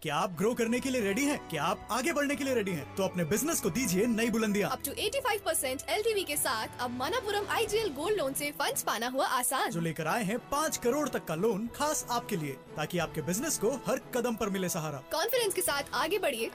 क्या आप ग्रो करने के लिए रेडी हैं? क्या आप आगे बढ़ने के लिए रेडी हैं? तो अपने बिजनेस को दीजिए नई बुलंदियां। अप टू 85% LTV के साथ अब मनापुरम IGL गोल्ड लोन से फंड्स पाना हुआ आसान। जो लेकर आए हैं 5 करोड़ तक का लोन खास आपके लिए, ताकि आपके बिजनेस को हर कदम पर मिले सहारा। कॉन्फिडेंस के साथ आगे बढ़िए